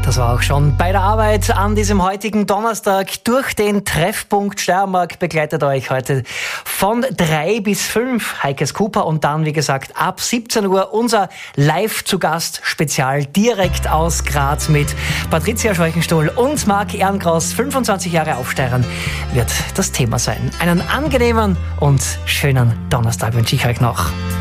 Das war auch schon bei der Arbeit an diesem heutigen Donnerstag durch den Treffpunkt Steiermark. Begleitet euch heute von 3 bis 5 Heikes Cooper und dann, wie gesagt, ab 17 Uhr unser Live-zu-Gast-Spezial direkt aus Graz mit Patricia Scheuchenstuhl und Marc Ehrenkraus. 25 Jahre Aufsteigern wird das Thema sein. Einen angenehmen und schönen Donnerstag wünsche ich euch noch.